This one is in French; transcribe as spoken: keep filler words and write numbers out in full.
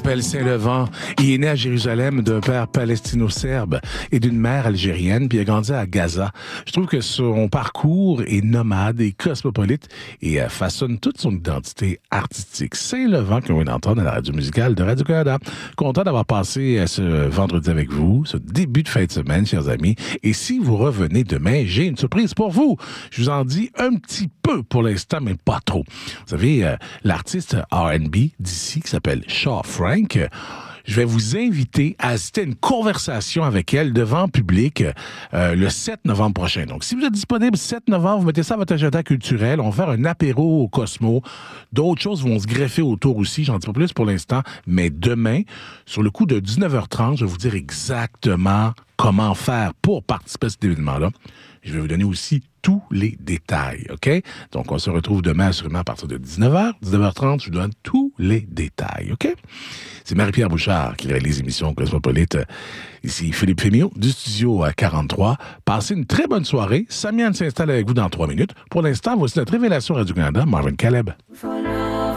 s'appelle Saint-Levant. Il est né à Jérusalem d'un père palestino-serbe et d'une mère algérienne, puis il a grandi à Gaza. Je trouve que son parcours est nomade et cosmopolite et euh, façonne toute son identité artistique. Saint-Levant, qu'on vient d'entendre à la radio musicale de Radio-Canada. Content d'avoir passé euh, ce vendredi avec vous, ce début de fin de semaine, chers amis. Et si vous revenez demain, j'ai une surprise pour vous. Je vous en dis un petit peu pour l'instant, mais pas trop. Vous savez, euh, l'artiste R and B d'ici qui s'appelle Shaw Frank. Je vais vous inviter à assister à une conversation avec elle devant public euh, le sept novembre prochain. Donc, si vous êtes disponible le sept novembre, vous mettez ça à votre agenda culturel. On va faire un apéro au Cosmo. D'autres choses vont se greffer autour aussi. J'en dis pas plus pour l'instant. Mais demain, sur le coup de dix-neuf heures trente, je vais vous dire exactement comment faire pour participer à cet événement-là. Je vais vous donner aussi tous les détails, OK? Donc, on se retrouve demain assurément à partir de dix-neuf heures. dix-neuf heures trente, je vous donne tous les détails, OK? C'est Marie-Pierre Bouchard qui réalise l'émission Cosmopolite. Ici, Philippe Fémio du studio à quarante-trois. Passez une très bonne soirée. Samian s'installe avec vous dans trois minutes. Pour l'instant, voici notre révélation Radio-Canada, Marvin Caleb.